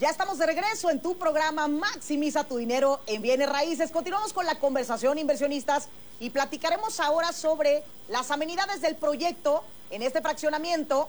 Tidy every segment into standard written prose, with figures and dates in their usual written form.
Ya estamos de regreso en tu programa Maximiza tu dinero en bienes raíces. Continuamos con la conversación, inversionistas, y platicaremos ahora sobre las amenidades del proyecto en este fraccionamiento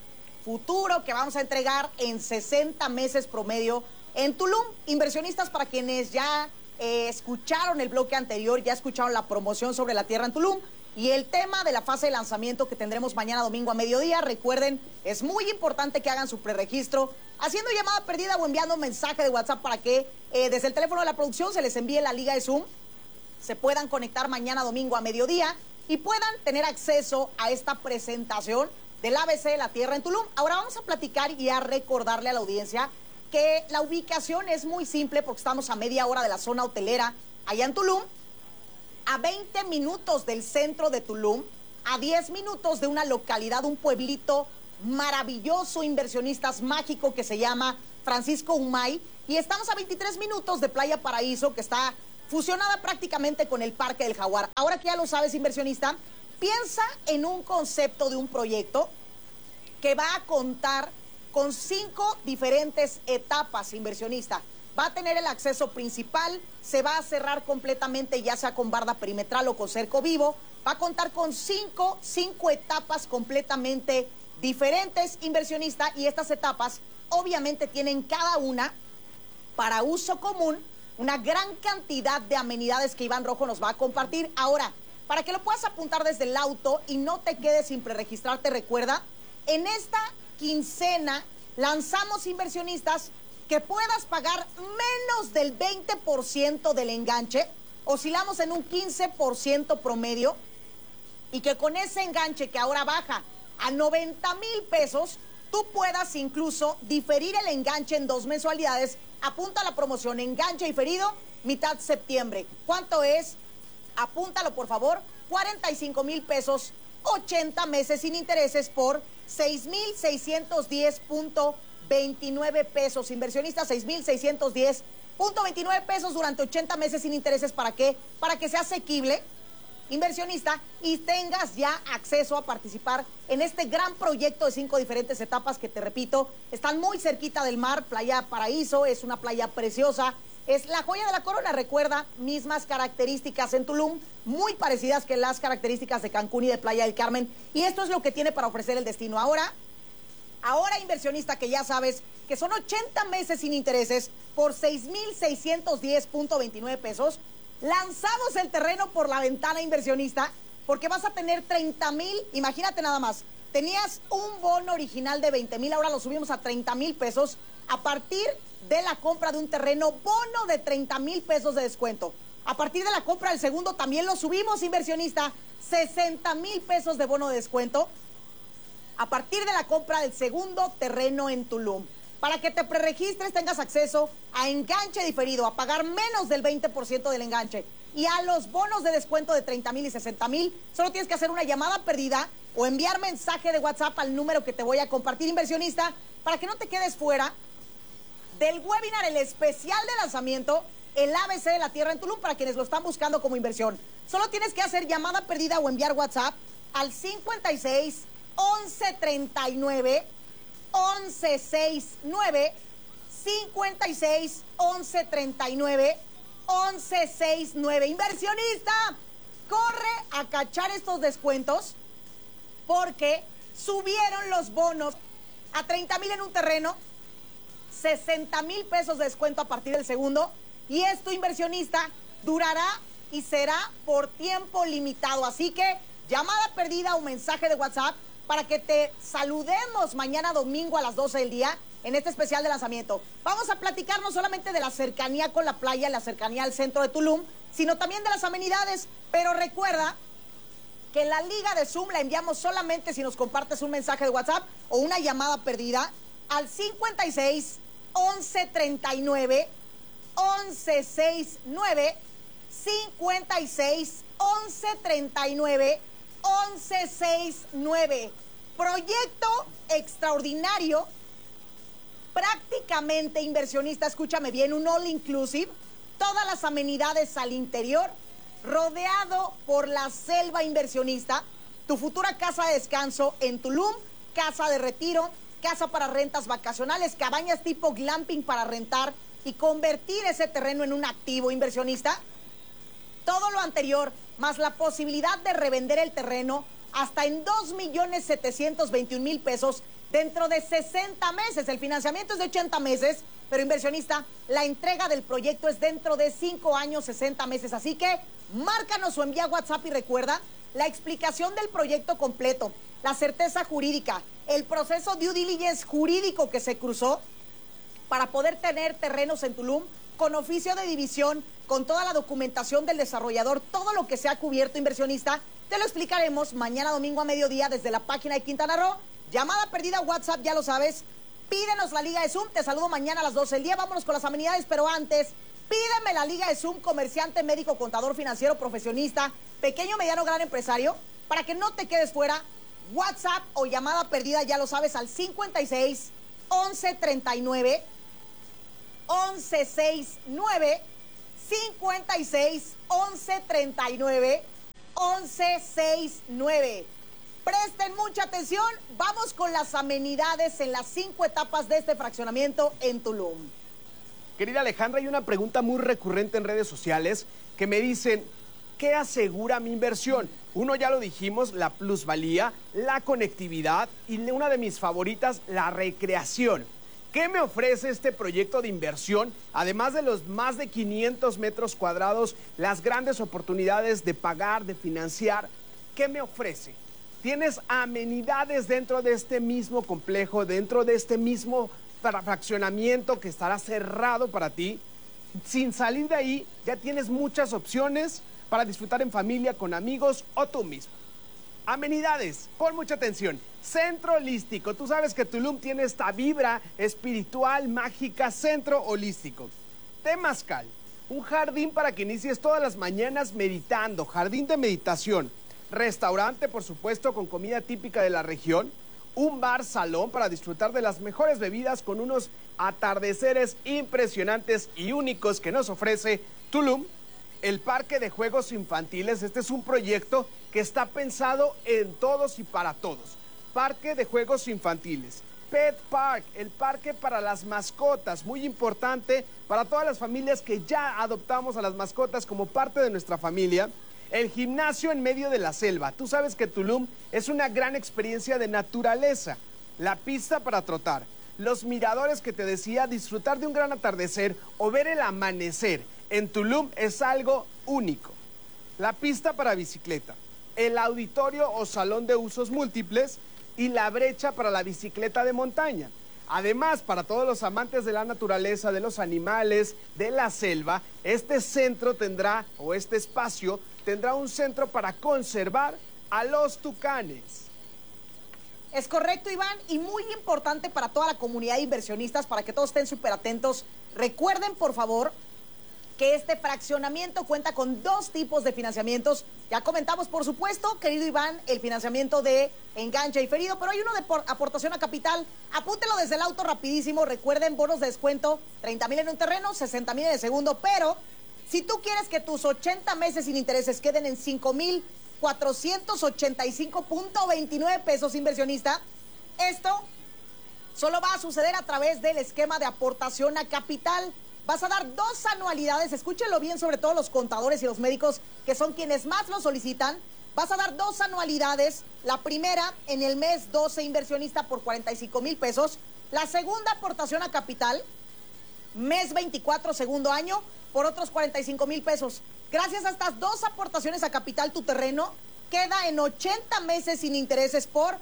futuro que vamos a entregar en 60 meses promedio en Tulum. Inversionistas, para quienes ya escucharon el bloque anterior, ya escucharon la promoción sobre la tierra en Tulum y el tema de la fase de lanzamiento que tendremos mañana domingo a mediodía. Recuerden, es muy importante que hagan su preregistro haciendo llamada perdida o enviando un mensaje de WhatsApp para que desde el teléfono de la producción se les envíe la liga de Zoom, se puedan conectar mañana domingo a mediodía y puedan tener acceso a esta presentación del ABC de la tierra en Tulum. Ahora vamos a platicar y a recordarle a la audiencia que la ubicación es muy simple porque estamos a media hora de la zona hotelera allá en Tulum, a 20 minutos del centro de Tulum, a 10 minutos de una localidad, un pueblito maravilloso, inversionistas, mágico, que se llama Francisco Humay, y estamos a 23 minutos de Playa Paraíso, que está fusionada prácticamente con el Parque del Jaguar. Ahora que ya lo sabes, inversionista, piensa en un concepto de un proyecto que va a contar con 5 diferentes etapas, inversionista. Va a tener el acceso principal, se va a cerrar completamente, ya sea con barda perimetral o con cerco vivo. Va a contar con cinco etapas completamente diferentes, inversionista, y estas etapas obviamente tienen cada una para uso común una gran cantidad de amenidades que Iván Rojo nos va a compartir. Ahora, para que lo puedas apuntar desde el auto y no te quedes sin preregistrarte, recuerda, en esta quincena lanzamos, inversionistas, que puedas pagar menos del 20% del enganche. Oscilamos en un 15% promedio, y que con ese enganche que ahora baja a 90,000 pesos, tú puedas incluso diferir el enganche en 2 mensualidades. Apunta a la promoción, enganche diferido, mitad septiembre. ¿Cuánto es? Apúntalo, por favor. 45,000 pesos, 80 meses sin intereses por 6,610.29 pesos. Inversionista, 6,610.29 pesos durante 80 meses sin intereses. ¿Para qué? Para que sea asequible, inversionista, y tengas ya acceso a participar en este gran proyecto de 5 diferentes etapas que, te repito, están muy cerquita del mar. Playa Paraíso es una playa preciosa, es la joya de la corona. Recuerda, mismas características en Tulum, muy parecidas que las características de Cancún y de Playa del Carmen, y esto es lo que tiene para ofrecer el destino. Ahora, inversionista, que ya sabes que son 80 meses sin intereses por 6,610.29 pesos, lanzamos el terreno por la ventana, inversionista, porque vas a tener 30,000. Imagínate nada más, tenías un bono original de 20,000, ahora lo subimos a 30,000 pesos a partir de la compra de un terreno, bono de 30,000 pesos de descuento. A partir de la compra del segundo también lo subimos, inversionista, 60,000 pesos de bono de descuento a partir de la compra del segundo terreno en Tulum. Para que te preregistres, tengas acceso a enganche diferido, a pagar menos del 20% del enganche y a los bonos de descuento de 30,000 y 60,000, solo tienes que hacer una llamada perdida o enviar mensaje de WhatsApp al número que te voy a compartir, inversionista, para que no te quedes fuera del webinar, el especial de lanzamiento, el ABC de la tierra en Tulum, para quienes lo están buscando como inversión. Solo tienes que hacer llamada perdida o enviar WhatsApp al 56 11 39 11 69, 56 11 39 11 69. Inversionista, corre a cachar estos descuentos porque subieron los bonos a 30,000 en un terreno, 60,000 pesos de descuento a partir del segundo, y esto, inversionista, durará y será por tiempo limitado. Así que llamada perdida o mensaje de WhatsApp para que te saludemos mañana domingo a las 12 del día en este especial de lanzamiento. Vamos a platicar no solamente de la cercanía con la playa, la cercanía al centro de Tulum, sino también de las amenidades. Pero recuerda que la liga de Zoom la enviamos solamente si nos compartes un mensaje de WhatsApp o una llamada perdida al 56 11 39 11 69, 56 11 39 11 69. Proyecto extraordinario, prácticamente, inversionista, escúchame bien, un all inclusive, todas las amenidades al interior, rodeado por la selva, inversionista, tu futura casa de descanso en Tulum, casa de retiro, casa para rentas vacacionales, cabañas tipo glamping para rentar y convertir ese terreno en un activo inversionista. Todo lo anterior, más la posibilidad de revender el terreno hasta en 2.721.000 pesos dentro de 60 meses. El financiamiento es de 80 meses, pero inversionista, la entrega del proyecto es dentro de 5 años, 60 meses. Así que márcanos o envía WhatsApp y recuerda la explicación del proyecto completo, la certeza jurídica, el proceso due diligence jurídico que se cruzó para poder tener terrenos en Tulum con oficio de división, con toda la documentación del desarrollador, todo lo que se ha cubierto, inversionista. Te lo explicaremos mañana domingo a mediodía desde la página de Quintana Roo. Llamada perdida, WhatsApp, ya lo sabes. Pídenos la Liga de Zoom. Te saludo mañana a las 12 del día. Vámonos con las amenidades, pero antes, pídeme la Liga de Zoom, comerciante, médico, contador, financiero, profesionista, pequeño, mediano, gran empresario, para que no te quedes fuera. WhatsApp o llamada perdida, ya lo sabes, al 56 11 39 11 69 56 11 39 11 69. Presten mucha atención, vamos con las amenidades en las 5 etapas de este fraccionamiento en Tulum. Querida Alejandra, hay una pregunta muy recurrente en redes sociales que me dicen, ¿qué asegura mi inversión? Uno ya lo dijimos, la plusvalía, la conectividad y una de mis favoritas, la recreación. ¿Qué me ofrece este proyecto de inversión? Además de los más de 500 metros cuadrados, las grandes oportunidades de pagar, de financiar, ¿qué me ofrece? Tienes amenidades dentro de este mismo complejo, dentro de este mismo fraccionamiento que estará cerrado para ti. Sin salir de ahí, ya tienes muchas opciones para disfrutar en familia, con amigos o tú mismo. Amenidades, pon mucha atención. Centro holístico. Tú sabes que Tulum tiene esta vibra espiritual, mágica, centro holístico. Temazcal, un jardín para que inicies todas las mañanas meditando, jardín de meditación. Restaurante, por supuesto, con comida típica de la región. Un bar salón para disfrutar de las mejores bebidas con unos atardeceres impresionantes y únicos que nos ofrece Tulum. El parque de juegos infantiles, este es un proyecto que está pensado en todos y para todos. Parque de juegos infantiles. Pet Park, el parque para las mascotas, muy importante para todas las familias que ya adoptamos a las mascotas como parte de nuestra familia. El gimnasio en medio de la selva. Tú sabes que Tulum es una gran experiencia de naturaleza. La pista para trotar. Los miradores que te decía, disfrutar de un gran atardecer o ver el amanecer. En Tulum es algo único. La pista para bicicleta. El auditorio o salón de usos múltiples y la brecha para la bicicleta de montaña. Además, para todos los amantes de la naturaleza, de los animales, de la selva, este centro tendrá, o este espacio, tendrá un centro para conservar a los tucanes. Es correcto, Iván, y muy importante para toda la comunidad de inversionistas, para que todos estén súper atentos. Recuerden, por favor, que este fraccionamiento cuenta con 2 tipos de financiamientos. Ya comentamos, por supuesto, querido Iván, el financiamiento de enganche y ferido, pero hay uno de aportación a capital. Apúntelo desde el auto rapidísimo. Recuerden, bonos de descuento, 30,000 en un terreno, 60,000 en el segundo, pero si tú quieres que tus 80 meses sin intereses queden en 5,485.29 pesos, inversionista, esto solo va a suceder a través del esquema de aportación a capital. Vas a dar 2 anualidades, escúchenlo bien, sobre todo los contadores y los médicos, que son quienes más lo solicitan. Vas a dar 2 anualidades, la primera en el mes 12, inversionista, por 45,000 pesos. La segunda aportación a capital, mes 24, segundo año, por otros 45,000 pesos. Gracias a estas 2 aportaciones a capital, tu terreno queda en 80 meses sin intereses por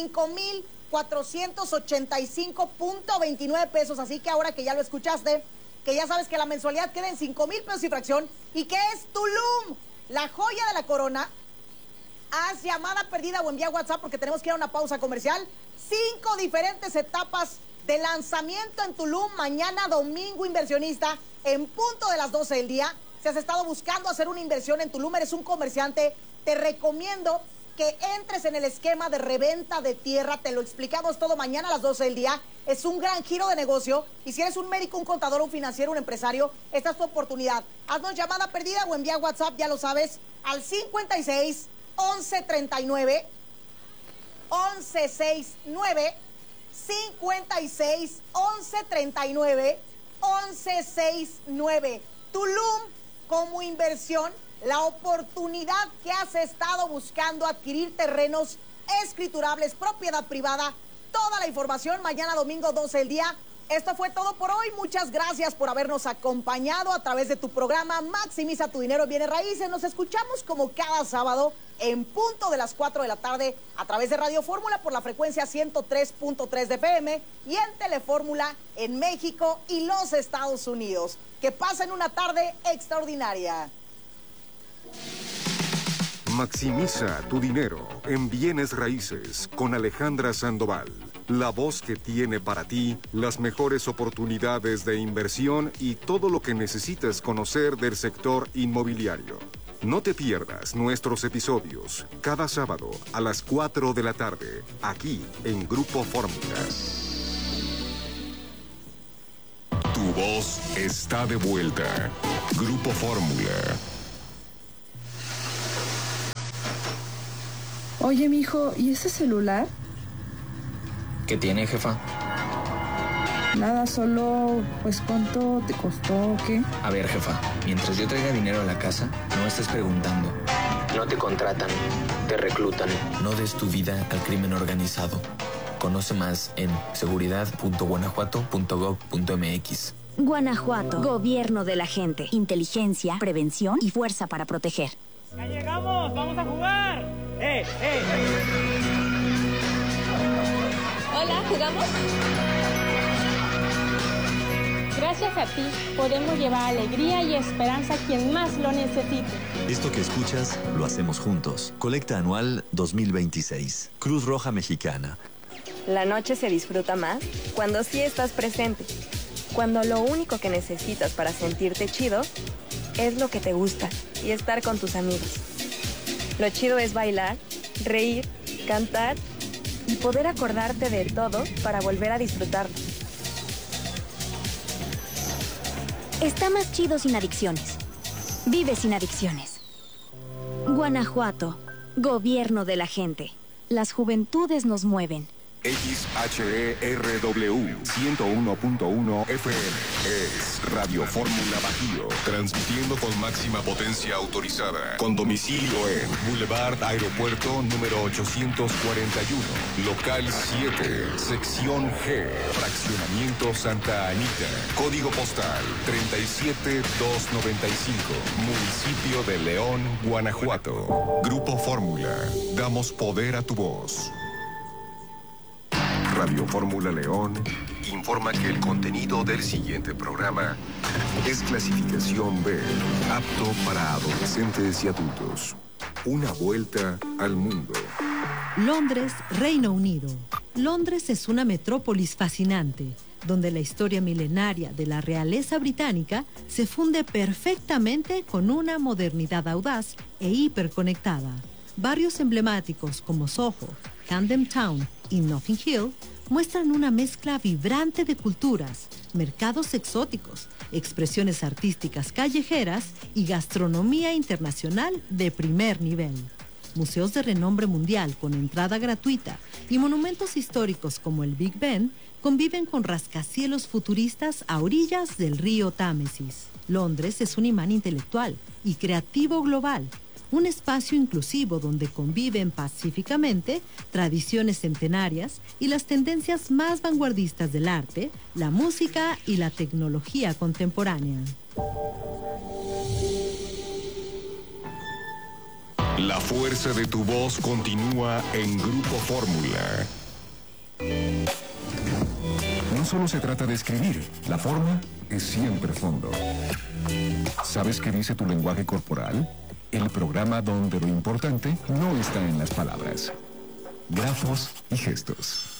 5,485.29 pesos. Así que ahora que ya lo escuchaste, que ya sabes que la mensualidad queda en 5,000 pesos y fracción, y que es Tulum, la joya de la corona, haz llamada perdida o envía WhatsApp porque tenemos que ir a una pausa comercial. 5 diferentes etapas de lanzamiento en Tulum, mañana domingo, inversionista, en punto de las 12 del día. Si has estado buscando hacer una inversión en Tulum, eres un comerciante, te recomiendo que entres en el esquema de reventa de tierra. Te lo explicamos todo mañana a las 12 del día. Es un gran giro de negocio. Y si eres un médico, un contador, un financiero, un empresario, esta es tu oportunidad. Haznos llamada perdida o envía WhatsApp, ya lo sabes, al 56 11 39 11 69 56 11 39 11 69. Tulum, como inversión, la oportunidad que has estado buscando, adquirir terrenos escriturables, propiedad privada, toda la información mañana domingo 12 del día. Esto fue todo por hoy. Muchas gracias por habernos acompañado a través de tu programa Maximiza tu dinero en bienes raíces. Nos escuchamos como cada sábado en punto de las 4 de la tarde a través de Radio Fórmula por la frecuencia 103.3 de FM y en Telefórmula en México y los Estados Unidos. Que pasen una tarde extraordinaria. Maximiza tu dinero en bienes raíces con Alejandra Sandoval. La voz que tiene para ti las mejores oportunidades de inversión y todo lo que necesitas conocer del sector inmobiliario. No te pierdas nuestros episodios cada sábado a las 4 de la tarde, aquí en Grupo Fórmula. Tu voz está de vuelta. Grupo Fórmula. Oye, mijo, ¿y ese celular? ¿Qué tiene, jefa? Nada, solo, pues, ¿cuánto te costó o qué? A ver, jefa, mientras yo traiga dinero a la casa, no estés preguntando. No te contratan, te reclutan. No des tu vida al crimen organizado. Conoce más en seguridad.guanajuato.gov.mx. Guanajuato, gobierno de la gente. Inteligencia, prevención y fuerza para proteger. ¡Ya llegamos! ¡Vamos a jugar! Hola, ¿jugamos? Gracias a ti podemos llevar alegría y esperanza a quien más lo necesite. Esto que escuchas lo hacemos juntos. Colecta anual 2026. Cruz Roja Mexicana. La noche se disfruta más cuando sí estás presente. Cuando lo único que necesitas para sentirte chido es lo que te gusta y estar con tus amigos. Lo chido es bailar, reír, cantar y poder acordarte de todo para volver a disfrutarlo. Está más chido sin adicciones. Vive sin adicciones. Guanajuato, gobierno de la gente. Las juventudes nos mueven. XHERW 101.1 FM es Radio Fórmula Bajío, transmitiendo con máxima potencia autorizada, con domicilio en Boulevard Aeropuerto número 841, local 7, sección G, fraccionamiento Santa Anita, código postal 37295, municipio de León, Guanajuato. Grupo Fórmula, damos poder a tu voz. Radio Fórmula León informa que el contenido del siguiente programa es clasificación B, apto para adolescentes y adultos. Una vuelta al mundo. Londres, Reino Unido. Londres es una metrópolis fascinante, donde la historia milenaria de la realeza británica se funde perfectamente con una modernidad audaz e hiperconectada. Barrios emblemáticos como Soho, Camden Town y Notting Hill muestran una mezcla vibrante de culturas, mercados exóticos, expresiones artísticas callejeras y gastronomía internacional de primer nivel. Museos de renombre mundial con entrada gratuita y monumentos históricos como el Big Ben conviven con rascacielos futuristas a orillas del río Támesis. Londres es un imán intelectual y creativo global, un espacio inclusivo donde conviven pacíficamente tradiciones centenarias y las tendencias más vanguardistas del arte, la música y la tecnología contemporánea. La fuerza de tu voz continúa en Grupo Fórmula. No solo se trata de escribir, la forma es siempre fondo. ¿Sabes qué dice tu lenguaje corporal? El programa donde lo importante no está en las palabras, grafos y gestos.